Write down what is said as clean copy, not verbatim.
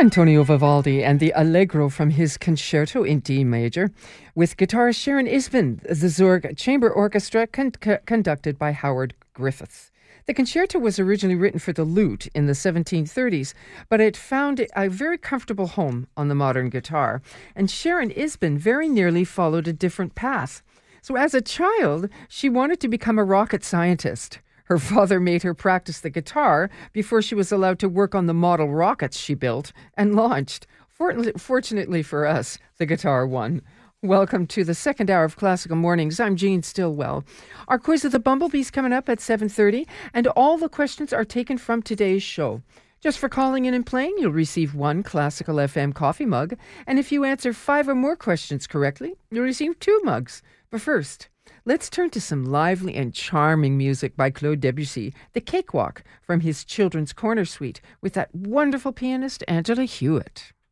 Antonio Vivaldi and the Allegro from his Concerto in D major, with guitarist Sharon Isbin, the Zurich Chamber Orchestra conducted by Howard Griffiths. The concerto was originally written for the lute in the 1730s, but it found a very comfortable home on the modern guitar, and Sharon Isbin very nearly followed a different path. So as a child, she wanted to become a rocket scientist. Her father made her practice the guitar before she was allowed to work on the model rockets she built and launched. Fortunately for us, the guitar won. Welcome to the second hour of Classical Mornings. I'm Jean Stillwell. Our quiz of the Bumblebees coming up at 7:30, and all the questions are taken from today's show. Just for calling in and playing, you'll receive one Classical FM coffee mug, and if you answer 5 or more questions correctly, you'll receive 2 mugs. But first, let's turn to some lively and charming music by Claude Debussy, The Cakewalk, from his Children's Corner Suite, with that wonderful pianist Angela Hewitt.